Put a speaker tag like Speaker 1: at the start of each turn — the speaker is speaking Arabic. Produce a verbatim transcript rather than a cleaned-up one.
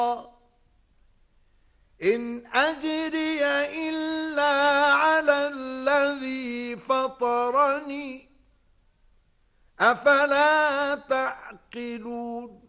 Speaker 1: إن أجري إلا على الذي فطرني أفلا تعقلون